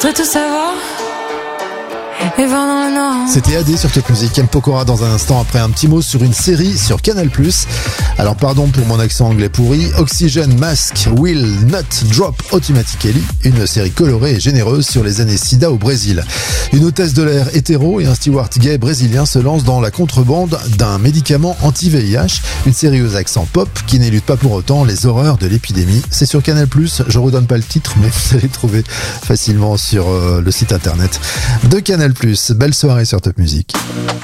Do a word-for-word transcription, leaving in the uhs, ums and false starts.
voudrais tout savoir et voir dans le noir. C'était A D sur Top Music. M. Pokora dans un instant après un petit mot sur une série sur Canal plus. Alors pardon pour mon accent anglais pourri. Oxygen Mask Will Not Drop Automatically, une série colorée et généreuse sur les années sida au Brésil. Une hôtesse de l'air hétéro et un steward gay brésilien se lancent dans la contrebande d'un médicament anti-V I H, une série aux accents pop qui n'élude pas pour autant les horreurs de l'épidémie. C'est sur Canal plus, je redonne pas le titre mais vous allez trouver facilement sur euh, le site internet de Canal plus. Belle soirée sur Top Music.